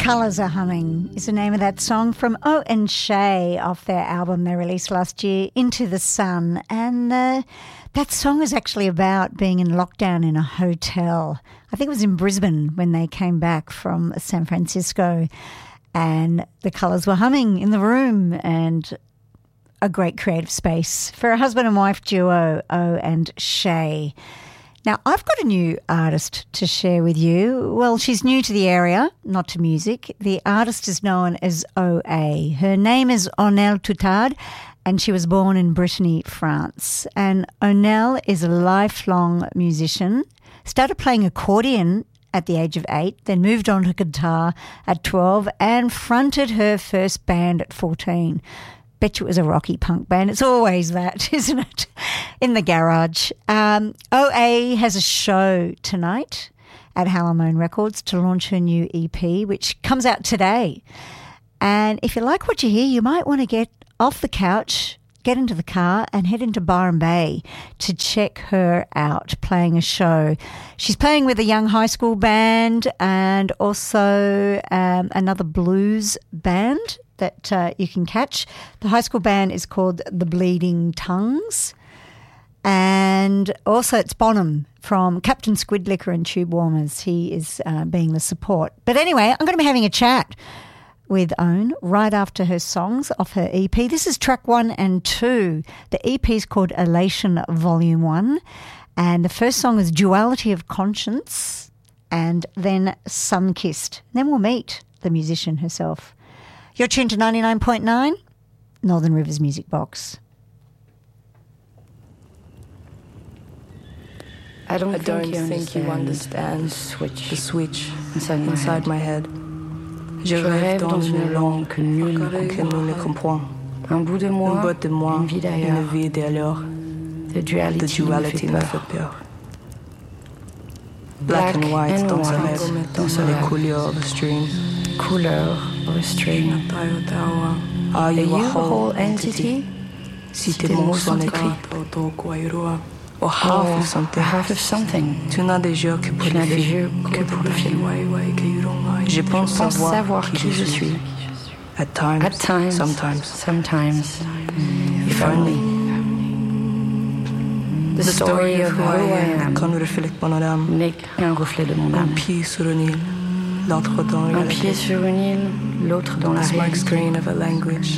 Colours Are Humming is the name of that song from O and Shay off their album they released last year, Into the Sun. And that song is actually about being in lockdown in a hotel. I think it was in Brisbane when they came back from San Francisco, and the colours were humming in the room, and a great creative space for a husband and wife duo, O and Shay. Now, I've got a new artist to share with you. Well, she's new to the area, not to music. The artist is known as OA. Her name is Onel Toutade, and she was born in Brittany, France. And Onel is a lifelong musician, started playing accordion at the age of 8, then moved on to guitar at 12 and fronted her first band at 14. Bet you it was a rocky punk band. It's always that, isn't it? In the garage. OA has a show tonight at Halamone Records to launch her new EP, which comes out today. And if you like what you hear, you might want to get off the couch, get into the car and head into Byron Bay to check her out playing a show. She's playing with a young high school band and also another blues band that you can catch. The high school band is called The Bleeding Tongues. And also it's Bonham from Captain Squid Liquor and Tube Warmers. He is being the support. But anyway, I'm going to be having a chat with Own right after her songs off her EP. This is track 1 and 2. The EP is called Elation Volume 1. And the first song is Duality of Conscience and then Sun-Kissed. Then we'll meet the musician herself. You're tuned to 99.9 Northern Rivers Music Box. I don't think you understand the switch inside my head. Je rêve dans une langue que nul ne comprend. Un bout de moi, une vie d'ailleurs. The duality me fait peur. Black and white dans sa rêve, les couleurs of a stream. Couleurs of a stream. Are you a whole entity? Si tes mots sont écrits. Or half of something. Tu n'as des yeux que pour le film. Je pense savoir qui je suis. At times, sometimes. If only. The story of who I am n'est qu'un reflet de mon âme. Un pied sur une île, l'autre dans la rivière. Smoke screen of a language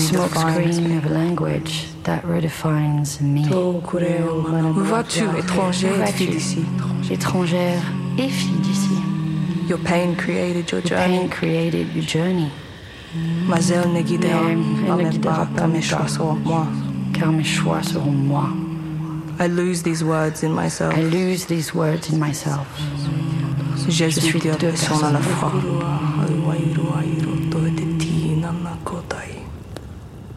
that redefines me. Où vas-tu, étranger et fille d'ici? Étrangère et fille d'ici. Your pain created your journey. Ma zèle ne guidera pas mes choix seront moi. Car mes choix seront moi. I lose these words in myself. Je suis deux personnes à la fois.